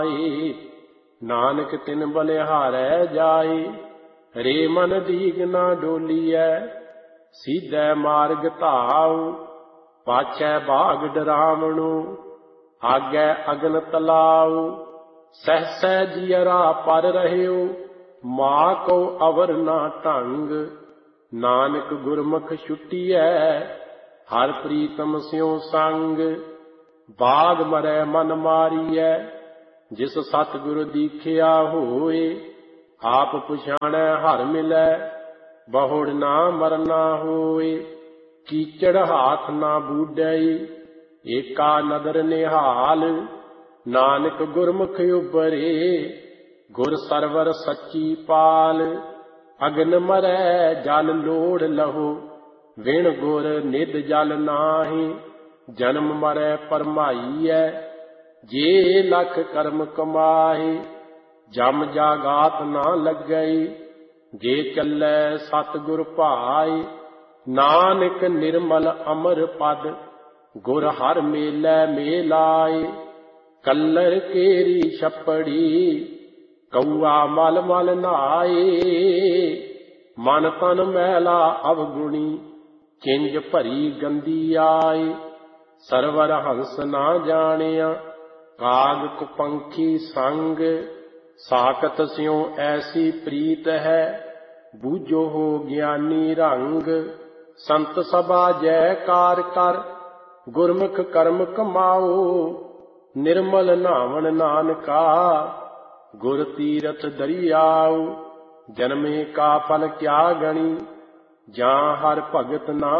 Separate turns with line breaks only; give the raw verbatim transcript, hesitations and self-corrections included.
नानक तिन बलिहारै जाए। रे मन दीग ना डोलीऐ सीधै मार्ग धाव। पाछै बाग डरावणो आगे अगन तलाव। सहसै जियरा पर रहयो माँ को अवर ना ढंग। नानक गुरमुख छुटियै हर प्रीतम स्यों संग। बाग मरै मन मारियै जिस सतगुर दीखिया होए। आप पछाणै हर मिलै बहुड़ ना मरना होए। कीचड़ हाथ ना बूडई एका नदर निहाल। नानक गुरमुख उबरे गुर सरवर सच्ची पाल। अगन मरै जल लोड़ लहो विण गुर निध जल नाहि। जन्म मरै परमाईऐ जे लख कर्म कमाहि। जम जागात ना लगई जे चलै सतगुर भाई। नानक निर्मल अमर पद गुर हर मेलै मेलाए। कल्लर केरी छपड़ी कौआ मल मल नहाए। मन तन मैला अवगुणी चिंज भरी गंदी आए। सरवर हंस ना जानिया काग कुपंखी संग। साकत स्यों ऐसी प्रीत है बूझो हो ज्ञानी रंग। संत सभा जयकार कर गुरमुख कर्म कमाओ। निर्मल नावन नानका गुर तीरथ दरियाओ। जन्मे का फल क्या गणी जां हर भगत ना